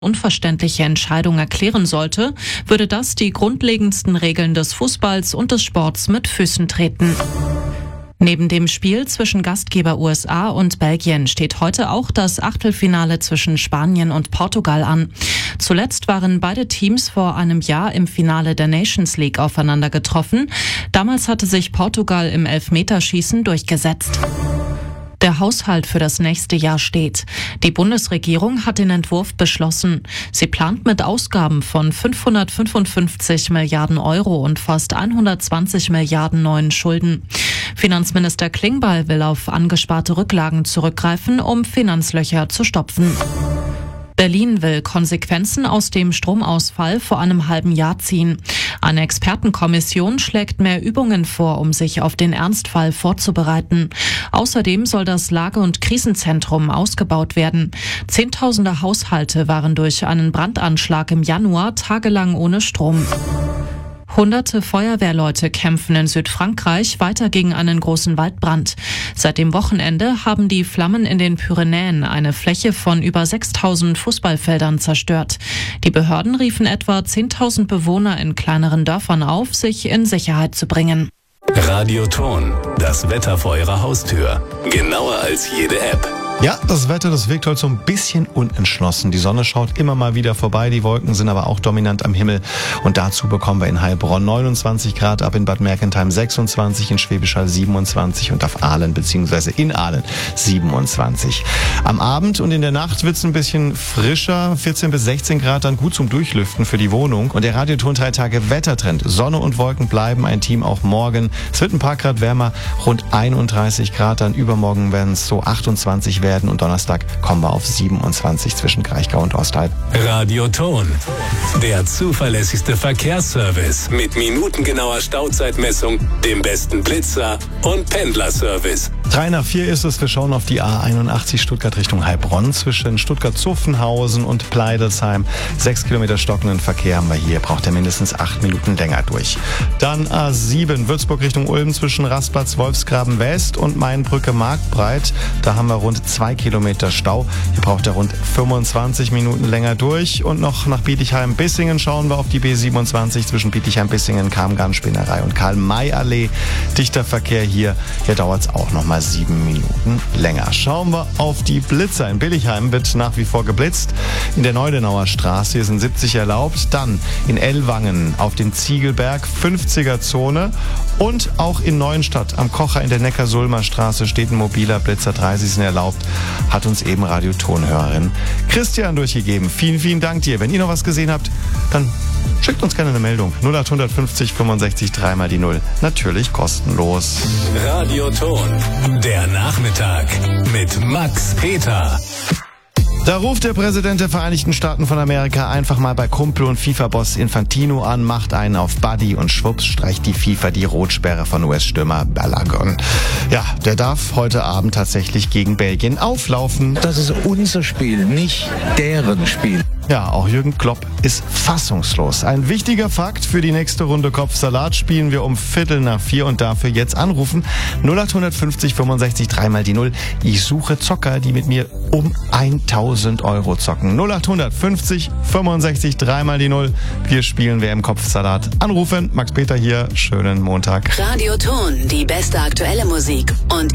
unverständliche Entscheidung erklären sollte, würde das die grundlegendsten Regeln des Fußballs und des Sports mit Füßen treten. Neben dem Spiel zwischen Gastgeber USA und Belgien steht heute auch das Achtelfinale zwischen Spanien und Portugal an. Zuletzt waren beide Teams vor einem Jahr im Finale der Nations League aufeinander getroffen. Damals hatte sich Portugal im Elfmeterschießen durchgesetzt. Der Haushalt für das nächste Jahr steht. Die Bundesregierung hat den Entwurf beschlossen. Sie plant mit Ausgaben von 555 Milliarden Euro und fast 120 Milliarden neuen Schulden. Finanzminister Klingbeil will auf angesparte Rücklagen zurückgreifen, um Finanzlöcher zu stopfen. Berlin will Konsequenzen aus dem Stromausfall vor einem halben Jahr ziehen. Eine Expertenkommission schlägt mehr Übungen vor, um sich auf den Ernstfall vorzubereiten. Außerdem soll das Lage- und Krisenzentrum ausgebaut werden. Zehntausende Haushalte waren durch einen Brandanschlag im Januar tagelang ohne Strom. Hunderte Feuerwehrleute kämpfen in Südfrankreich weiter gegen einen großen Waldbrand. Seit dem Wochenende haben die Flammen in den Pyrenäen eine Fläche von über 6.000 Fußballfeldern zerstört. Die Behörden riefen etwa 10.000 Bewohner in kleineren Dörfern auf, sich in Sicherheit zu bringen. Radioton, das Wetter vor Ihrer Haustür. Genauer als jede App. Ja, das Wetter, das wirkt heute so ein bisschen unentschlossen. Die Sonne schaut immer mal wieder vorbei, die Wolken sind aber auch dominant am Himmel. Und dazu bekommen wir in Heilbronn 29 Grad, ab in Bad Mergentheim 26, in Schwäbisch Hall 27 und auf Aalen bzw. in Aalen 27. Am Abend und in der Nacht wird es ein bisschen frischer, 14 bis 16 Grad, dann gut zum Durchlüften für die Wohnung. Und der Radioton 3 Tage Wettertrend. Sonne und Wolken bleiben, ein Team auch morgen. Es wird ein paar Grad wärmer, rund 31 Grad, dann übermorgen werden es so 28 werden und Donnerstag kommen wir auf 27 zwischen Kraichgau und Ostalb. Radioton, der zuverlässigste Verkehrsservice mit minutengenauer Stauzeitmessung, dem besten Blitzer und Pendlerservice. 3 nach 4 ist es, wir schauen auf die A81 Stuttgart Richtung Heilbronn zwischen Stuttgart-Zuffenhausen und Pleidelsheim. 6 Kilometer stockenden Verkehr haben wir hier, braucht er mindestens 8 Minuten länger durch. Dann A7 Würzburg Richtung Ulm zwischen Rastplatz Wolfsgraben West und Mainbrücke Marktbreit. Da haben wir rund 2 Kilometer Stau. Hier braucht er rund 25 Minuten länger durch. Und noch nach Bietigheim-Bissingen schauen wir auf die B27 zwischen Bietigheim-Bissingen, Kamgarn-Spinnerei und Karl-May-Allee. Dichter Verkehr hier. Hier dauert es auch noch mal 7 Minuten länger. Schauen wir auf die Blitzer. In Billigheim wird nach wie vor geblitzt. In der Neudenauer Straße hier sind 70 erlaubt. Dann in Ellwangen auf dem Ziegelberg 50er-Zone. Und auch in Neuenstadt am Kocher in der Neckar-Sulmer Straße steht ein mobiler Blitzer, 30 sind erlaubt. Hat uns eben Radiotonhörerin Christian durchgegeben. Vielen, vielen Dank dir. Wenn ihr noch was gesehen habt, dann schickt uns gerne eine Meldung. 0850 65 3 mal die 0. Natürlich kostenlos. Radioton, der Nachmittag mit Max Peter. Da ruft der Präsident der Vereinigten Staaten von Amerika einfach mal bei Kumpel und FIFA-Boss Infantino an, macht einen auf Buddy und schwupps streicht die FIFA die Rotsperre von US-Stürmer Balogun. Ja, der darf heute Abend tatsächlich gegen Belgien auflaufen. Das ist unser Spiel, nicht deren Spiel. Ja, auch Jürgen Klopp ist fassungslos. Ein wichtiger Fakt: für die nächste Runde Kopfsalat spielen wir um 3:15 und dafür jetzt anrufen. 0850 65 3 mal die 0. Ich suche Zocker, die mit mir um 1000 Euro zocken. 0850 65 3 mal die 0. Wir spielen wer im Kopfsalat. Anrufen. Max Peter hier. Schönen Montag. Radioton, die beste aktuelle Musik und